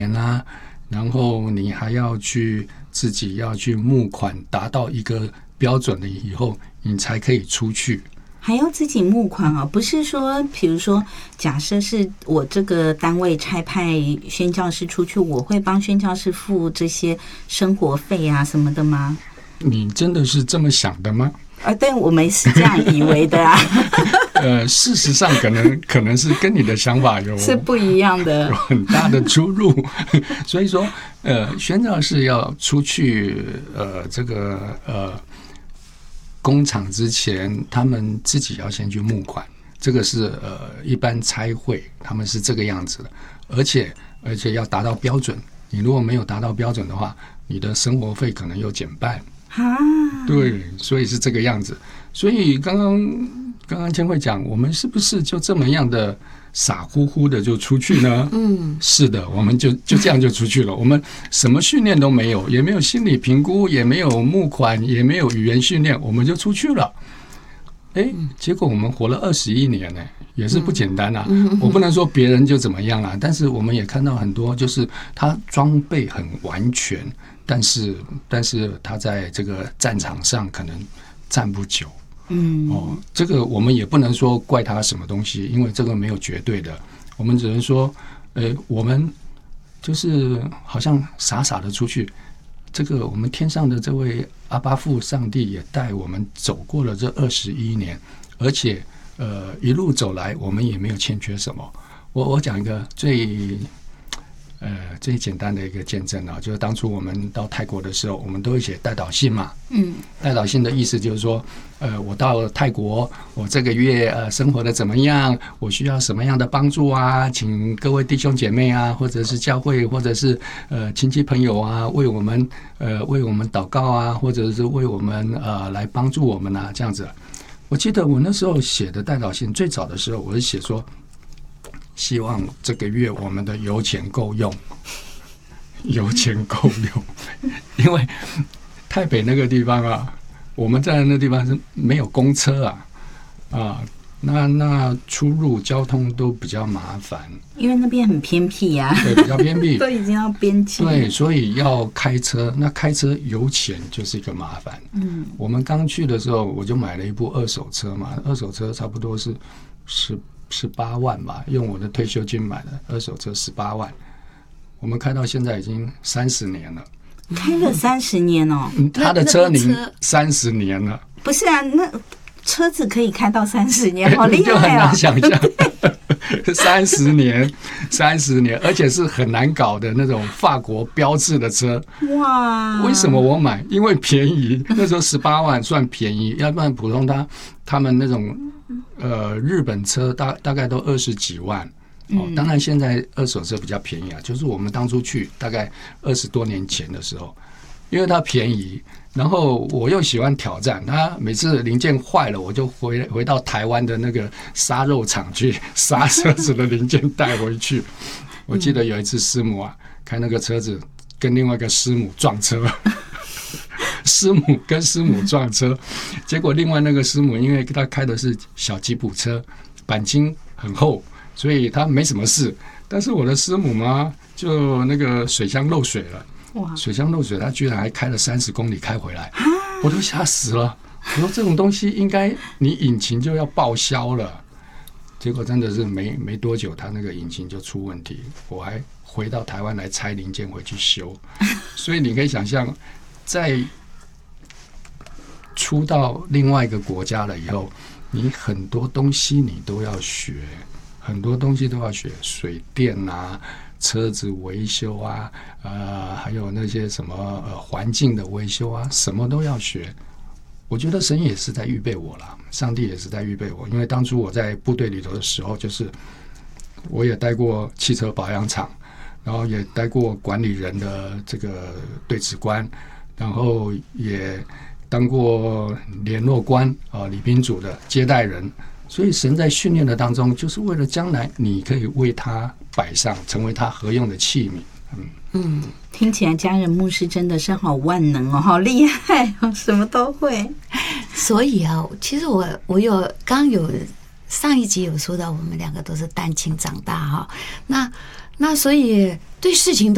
啊，然后你还要去自己要去募款，达到一个标准了以后，你才可以出去。 还要自己募款啊，不是说比如说假设是我这个单位差派宣教师出去，我会帮宣教师付这些生活费啊什么的吗？ 你真的是这么想的吗？ 但我们是这样以为的啊。 事实上可能是跟你的想法是不一样的， 有很大的出入。所以说，宣教士要出去这个工厂之前，他们自己要先去募款，这个是一般差会他们是这个样子的，而且要达到标准。你如果没有达到标准的话，你的生活费可能又减半。对，所以是这个样子。所以刚刚千惠讲，我们是不是就这么样的傻乎乎的就出去呢？是的，我们就这样就出去了。我们什么训练都没有，也没有心理评估，也没有募款，也没有语言训练，我们就出去了。结果我们活了21年呢，也是不简单啊。我不能说别人就怎么样啊，但是我们也看到很多，就是他装备很完全，但是他在这个战场上可能站不久。这个我们也不能说怪他什么东西，因为这个没有绝对的，我们只能说，我们就是好像傻傻的出去。这个我们天上的这位阿爸父上帝也带我们走过了这21年，而且一路走来我们也没有欠缺什么。我讲一个最简单的一个见证啊，就是当初我们到泰国的时候，我们都会写代祷信嘛。代祷信的意思就是说，我到泰国，我这个月生活的怎么样？我需要什么样的帮助啊？请各位弟兄姐妹啊，或者是教会，或者是亲戚朋友啊，为我们祷告啊，或者是为我们来帮助我们啊，这样子。我记得我那时候写的代祷信，最早的时候我是写说，希望这个月我们的油钱够用，油钱够用，因为台北那个地方啊，我们在那地方是没有公车那出入交通都比较麻烦， 因为那边很偏僻啊， 对，比较偏僻， 都已经要边境， 对，所以要开车，那开车油钱就是一个麻烦。我们刚去的时候，我就买了一部二手车嘛，二手车差不多是18万吧，用我的退休金买的二手车18万，我们开到现在已经30年了， 开了30年哦。 他的车龄30年了， 不是啊？那车子可以开到30年，好厉害哦！ 就很难想象30年，而且是很难搞的那种法国标志的车。 哇！ 为什么我买？因为便宜，那时候18万算便宜，要不然普通他们那种日本车大概都20几万。当然现在二手车比较便宜啊，就是我们当初去大概20多年前的时候，因为它便宜。然后我又喜欢挑战，他每次零件坏了，我就回到台湾的那个杀肉厂去杀车子的零件带回去。我记得有一次师母开那个车子跟另外一个师母撞车，师母跟师母撞车，结果另外那个师母因为他开的是小吉普车，钣金很厚，所以他没什么事。但是我的师母嘛，就那个水箱漏水了。水箱漏水，他居然还开了30公里开回来，我都吓死了。我说这种东西应该你引擎就要报销了，结果真的是没多久，他那个引擎就出问题，我还回到台湾来拆零件回去修。所以你可以想象，在出到另外一个国家了以后，你很多东西你都要学，很多东西都要学，水电啊。车子维修啊，还有那些什么环境的维修啊，什么都要学。我觉得神也是在预备我啦，上帝也是在预备我。因为当初我在部队里头的时候，就是我也待过汽车保养厂，然后也待过管理人的这个对职官，然后也当过联络官礼宾组的接待人。所以神在训练的当中，就是为了将来你可以为他摆上，成为他合用的器皿。 听起来家人牧师真的是好万能哦，好厉害哦，什么都会。 所以其实我刚有上一集有说到，我们2个都是单亲长大那所以对事情都